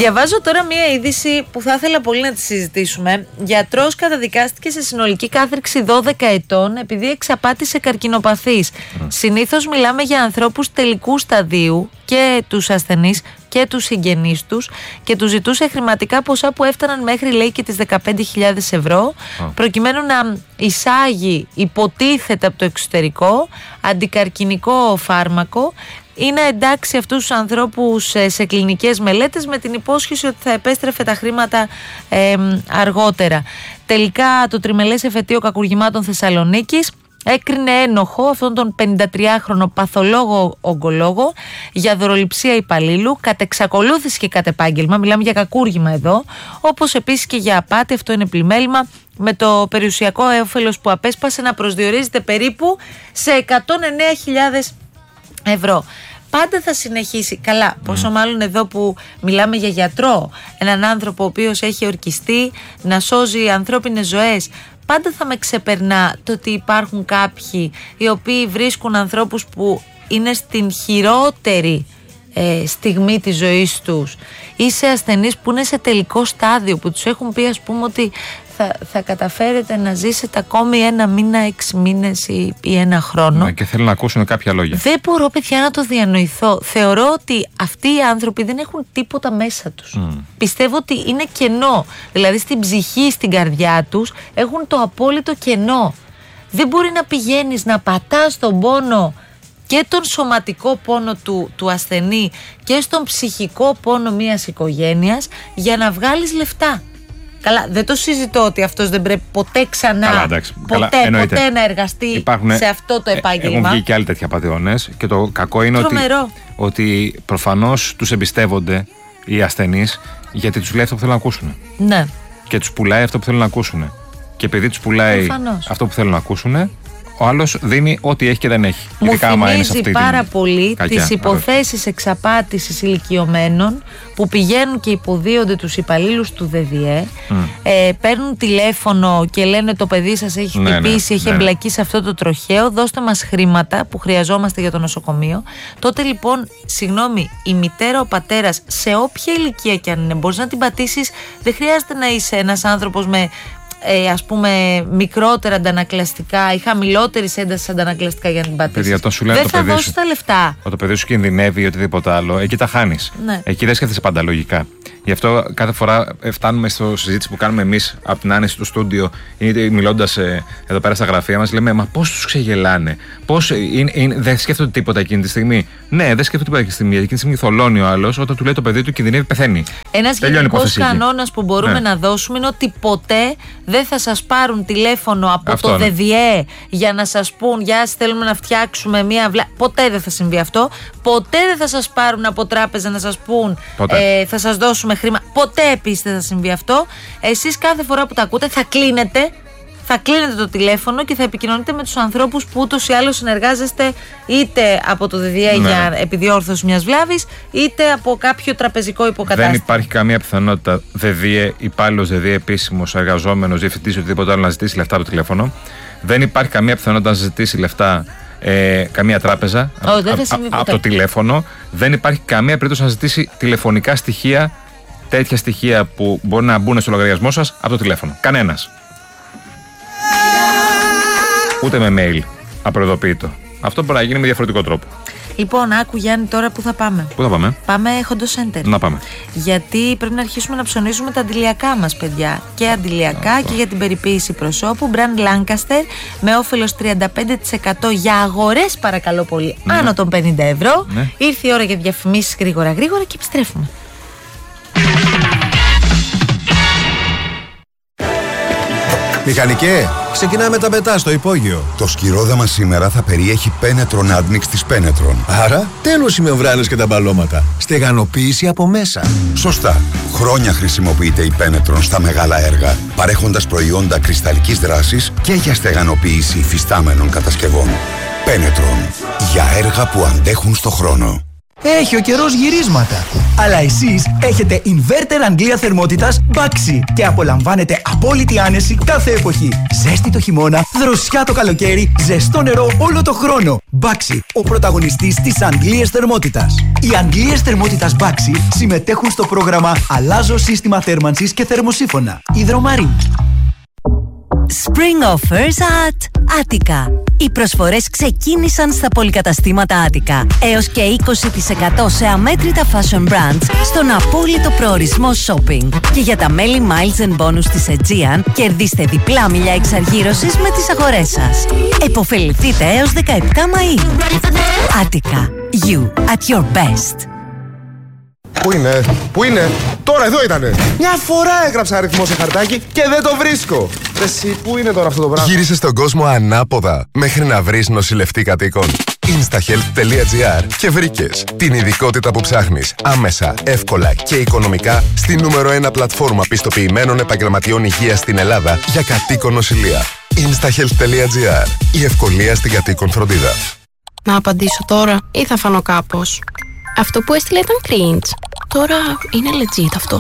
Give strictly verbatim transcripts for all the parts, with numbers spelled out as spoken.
Διαβάζω τώρα μία είδηση που θα ήθελα πολύ να τη συζητήσουμε. Γιατρός καταδικάστηκε σε συνολική κάθριξη δώδεκα ετών επειδή εξαπάτησε καρκινοπαθείς. Mm. Συνήθως μιλάμε για ανθρώπους τελικού σταδίου και τους ασθενείς και τους συγγενείς τους και τους ζητούσε χρηματικά ποσά που έφταναν μέχρι, λέει, και τις δεκαπέντε χιλιάδες ευρώ oh. προκειμένου να εισάγει, υποτίθεται από το εξωτερικό, αντικαρκινικό φάρμακο ή να εντάξει αυτούς τους ανθρώπους σε, σε κλινικές μελέτες με την υπόσχεση ότι θα επέστρεφε τα χρήματα ε, αργότερα. Τελικά το τριμελές εφετείο κακουργημάτων Θεσσαλονίκης έκρινε ένοχο αυτόν τον πενηντατριάχρονο παθολόγο ογκολόγο για δωροληψία υπαλλήλου, κατ' εξακολούθηση και κατ' επάγγελμα, μιλάμε για κακούργημα εδώ, όπως επίσης και για απάτη, αυτό είναι πλημέλημα, με το περιουσιακό όφελος που απέσπασε να προσδιορίζεται περίπου σε εκατόν εννέα χιλιάδες ευρώ. Πάντα θα συνεχίσει. Καλά, πόσο μάλλον εδώ που μιλάμε για γιατρό, έναν άνθρωπο ο οποίος έχει ορκιστεί να σώζει ανθρώπινες ζωές. Πάντα θα με ξεπερνά το ότι υπάρχουν κάποιοι οι οποίοι βρίσκουν ανθρώπους που είναι στην χειρότερη ε, στιγμή της ζωής τους ή σε ασθενείς που είναι σε τελικό στάδιο, που τους έχουν πει, ας πούμε, ότι θα, θα καταφέρετε να ζήσετε ακόμη ένα μήνα, έξι μήνες ή, ή ένα χρόνο. Ναι, και θέλουν να ακούσουν κάποια λόγια. Δεν μπορώ, παιδιά, να το διανοηθώ. Θεωρώ ότι αυτοί οι άνθρωποι δεν έχουν τίποτα μέσα τους. Mm. Πιστεύω ότι είναι κενό. Δηλαδή στην ψυχή, στην καρδιά τους έχουν το απόλυτο κενό. Δεν μπορεί να πηγαίνεις να πατάς τον πόνο και τον σωματικό πόνο του, του ασθενή και στον ψυχικό πόνο μιας οικογένειας για να βγάλεις λεφτά. Καλά, δεν το συζητώ ότι αυτός δεν πρέπει ποτέ ξανά, καλά, εντάξει, ποτέ, καλά, ποτέ να εργαστεί Υπάρχουν, σε αυτό το επάγγελμα. Έχουν βγει και άλλοι τέτοιοι απατεώνες και το κακό είναι ότι, ότι προφανώς τους εμπιστεύονται οι ασθενείς γιατί τους λέει αυτό που θέλουν να ακούσουν. Ναι. Και τους πουλάει αυτό που θέλουν να ακούσουν. Και επειδή τους πουλάει προφανώς αυτό που θέλουν να ακούσουν, ο άλλος δίνει ό,τι έχει και δεν έχει. Μου θυμίζει πάρα πολύ κακιά, τις υποθέσεις εξαπάτησης ηλικιωμένων που πηγαίνουν και υποδίονται τους υπαλλήλους του ΔΔΕ, mm. ε, παίρνουν τηλέφωνο και λένε το παιδί σας έχει χτυπήσει, ναι, ναι, έχει ναι. εμπλακεί σε αυτό το τροχαίο, δώστε μας χρήματα που χρειαζόμαστε για το νοσοκομείο. Τότε λοιπόν, συγγνώμη, η μητέρα, ο πατέρας, σε όποια ηλικία κι αν είναι, μπορείς να την πατήσεις, δεν χρειάζεται να είσαι ένας άνθρωπος με Ε, ας πούμε μικρότερα αντανακλαστικά ή χαμηλότερη ένταση αντανακλαστικά για να την πατήσεις. Δεν θα δώσεις τα λεφτά. Όταν το παιδί σου κινδυνεύει ή οτιδήποτε άλλο, εκεί τα χάνεις. Ναι. Εκεί δεν σκέφτεσαι πάντα λογικά. Γι' αυτό κάθε φορά φτάνουμε στο συζήτηση που κάνουμε εμείς από την άνεση του στούντιο ή μιλώντας ε, εδώ πέρα στα γραφεία μας, λέμε μα πώς τους ξεγελάνε, πώς είναι, είναι, δεν σκέφτονται τίποτα εκείνη τη στιγμή. Ναι, δεν σκέφτονται τίποτα εκείνη τη στιγμή. Εκείνη τη στιγμή θολώνει ο άλλος, όταν του λέει το παιδί του κινδυνεύει, πεθαίνει. Ένας γενικός κανόνας που μπορούμε ναι. να δώσουμε είναι ότι ποτέ δεν θα σας πάρουν τηλέφωνο από αυτό, το ναι. ΔΔΕ για να σας πούν γεια σας, θέλουμε να φτιάξουμε μία βλά... Ποτέ δεν θα συμβεί αυτό. Ποτέ δεν θα σας πάρουν από τράπεζα να σας πούν ε, θα σας δώσουμε χρήμα. Ποτέ επίσης δεν θα συμβεί αυτό. Εσείς κάθε φορά που τα ακούτε θα κλείνετε θα κλείνετε το τηλέφωνο και θα επικοινωνείτε με τους ανθρώπους που ούτως ή άλλως συνεργάζεστε είτε από το ΔΔΕ ναι. για επιδιόρθωση μιας βλάβης είτε από κάποιο τραπεζικό υποκατάστημα. Δεν υπάρχει καμία πιθανότητα ΔΔΕ, υπάλληλος ΔΔΕ, επίσημος, εργαζόμενος, διευθυντής, οτιδήποτε άλλο να ζητήσει λεφτά από το τηλέφωνο. Δεν υπάρχει καμία πιθανότητα να ζητήσει λεφτά ε, καμία τράπεζα oh, από α, το τηλέφωνο. Δεν υπάρχει καμία περίπτωση να ζητήσει τηλεφωνικά στοιχεία, τέτοια στοιχεία που μπορεί να μπουν στο λογαριασμό σας από το τηλέφωνο. Κανένας. Ούτε με mail απροειδοποιητό. Αυτό μπορεί να γίνει με διαφορετικό τρόπο. Λοιπόν, άκου Γιάννη, τώρα που θα πάμε. Πού θα πάμε? Πάμε Χόντο Center. Να πάμε. Γιατί πρέπει να αρχίσουμε να ψωνίζουμε τα αντιλιακά μας, παιδιά. Και αντιλιακά Αυτό. Και για την περιποίηση προσώπου. Brand Lancaster με όφελος τριάντα πέντε τοις εκατό για αγορές, παρακαλώ πολύ, ναι. άνω των πενήντα ευρώ. Ναι. Ήρθε η ώρα για διαφημίσεις γρήγορα γρήγορα και επιστρέφουμε. Μηχανικέ, ξεκινάμε τα πετά στο υπόγειο. Το σκυρόδεμα σήμερα θα περιέχει Penetron Admix της Penetron. Άρα, τέλος οι μεμβράνες και τα μπαλώματα. Στεγανοποίηση από μέσα. Σωστά. Χρόνια χρησιμοποιείται η Penetron στα μεγάλα έργα, παρέχοντας προϊόντα κρυσταλλικής δράσης και για στεγανοποίηση υφιστάμενων κατασκευών. Penetron. Για έργα που αντέχουν στο χρόνο. Έχει ο καιρός γυρίσματα. Αλλά εσείς έχετε inverter Αγγλία θερμότητας Baxi και απολαμβάνετε απόλυτη άνεση κάθε εποχή. Ζέστη το χειμώνα, δροσιά το καλοκαίρι, ζεστό νερό όλο το χρόνο. Baxi, ο πρωταγωνιστής της Αγγλίας θερμότητας. Οι Αγγλίες θερμότητας Baxi συμμετέχουν στο πρόγραμμα Αλλάζω σύστημα θέρμανσης και θερμοσύφωνα. Υδρομαρή. Spring offers at Attica. Οι προσφορές ξεκίνησαν στα πολυκαταστήματα Attica. Έως και είκοσι τοις εκατό σε αμέτρητα fashion brands στον απόλυτο προορισμό shopping. Και για τα μέλη Miles and Bonus της Aegean κερδίστε διπλά μίλια εξαργύρωσης με τις αγορές σας. Εποφεληθείτε έως δεκαεπτά Μαΐου. Attica. You at your best. Πού είναι, πού είναι, τώρα εδώ ήτανε. Μια φορά έγραψα αριθμό σε χαρτάκι και δεν το βρίσκω. Εσύ, πού είναι τώρα αυτό το πράγμα? Γύρισες στον κόσμο ανάποδα μέχρι να βρεις νοσηλευτή κατοίκων. instahealth τελεία gr και βρήκες την ειδικότητα που ψάχνεις άμεσα, εύκολα και οικονομικά στη νούμερο ένα πλατφόρμα πιστοποιημένων επαγγελματιών υγείας στην Ελλάδα για κατοίκον νοσηλεία. instahealth τελεία gr. Η ευκολία στην κατοίκον φροντίδα. Να απαντήσω τώρα ή θα φανώ κάπως? Αυτό που έστειλε ήταν cringe. Τώρα είναι legit αυτό.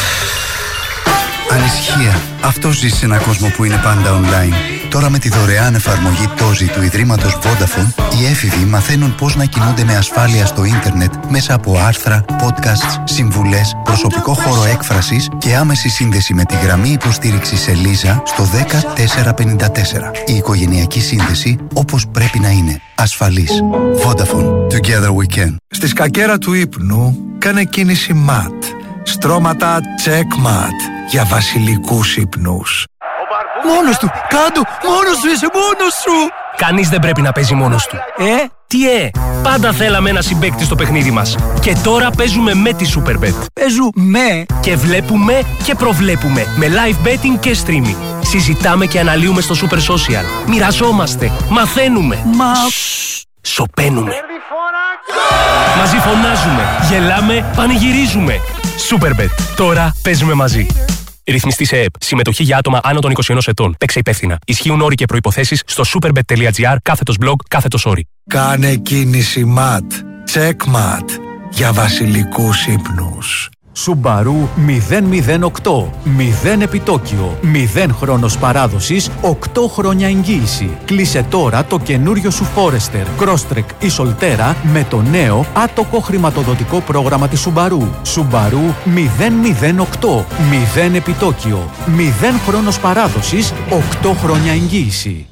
Ανησυχία. Αυτό ζει σε έναν κόσμο που είναι πάντα online. Τώρα με τη δωρεάν εφαρμογή Tozi του Ιδρύματος Vodafone, οι έφηβοι μαθαίνουν πώς να κινούνται με ασφάλεια στο ίντερνετ μέσα από άρθρα, podcasts, συμβουλές, προσωπικό χώρο έκφρασης και άμεση σύνδεση με τη γραμμή υποστήριξης Ελίζα στο δέκα τετρακόσια πενήντα τέσσερα. Η οικογενειακή σύνδεση όπως πρέπει να είναι. Ασφαλής. Vodafone. Together we can. Στη σκακέρα του ύπνου κάνε κίνηση ματ. Στρώματα checkmat για βασιλικούς ύπνους. Μόνος του! Κάντο! Μόνος σου είσαι! Μόνος σου! Κανείς δεν πρέπει να παίζει μόνος του. Ε? Τι ε! Πάντα θέλαμε ένα συμπαίκτη στο παιχνίδι μας. Και τώρα παίζουμε με τη Superbet. Παίζουμε! Και βλέπουμε και προβλέπουμε. Με live betting και streaming. Συζητάμε και αναλύουμε στο Super Social. Μοιραζόμαστε. Μαθαίνουμε. Μα... Σοπαίνουμε. Μαζί φωνάζουμε. Γελάμε. Πανηγυρίζουμε. Superbet. Τώρα παίζουμε μαζί. Ρυθμιστή σε ΕΕΠ. Συμμετοχή για άτομα άνω των είκοσι ενός ετών. Παίξε υπεύθυνα. Ισχύουν όροι και προϋποθέσεις στο superbet τελεία gr κάθετος blog κάθετος όροι. Κάνε κίνηση ματ. Checkmat για βασιλικούς ύπνους. Subaru μηδέν μηδέν οκτώ. μηδέν επιτόκιο. μηδέν χρόνος παράδοσης. οκτώ χρόνια εγγύηση. Κλείσε τώρα το καινούριο σου Forester, Crosstrek ή Solterra με το νέο άτοκο χρηματοδοτικό πρόγραμμα της Subaru. Subaru μηδέν μηδέν οκτώ. μηδέν επιτόκιο. μηδέν χρόνος παράδοσης. οκτώ χρόνια εγγύηση.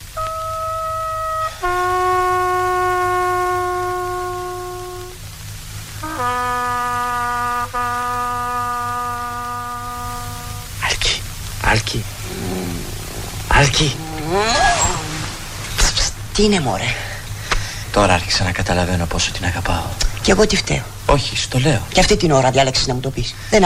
Άλκη. Άλκη. Τι είναι μωρέ? Τώρα άρχισα να καταλαβαίνω πόσο την αγαπάω. Κι εγώ τι φταίω? Όχι, στο λέω. Και αυτή την ώρα διάλεξες να μου το πεις. Δεν